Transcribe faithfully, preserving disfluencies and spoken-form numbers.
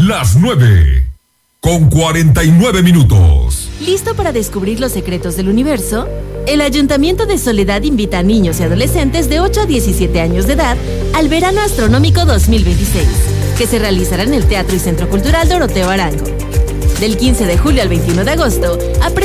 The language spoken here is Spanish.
Las nueve, con cuarenta y nueve minutos. ¿Listo para descubrir los secretos del universo? El Ayuntamiento de Soledad invita a niños y adolescentes de ocho a diecisiete años de edad al Verano Astronómico dos mil veintiséis, que se realizará en el Teatro y Centro Cultural Doroteo Arango. Del quince de julio al veintiuno de agosto,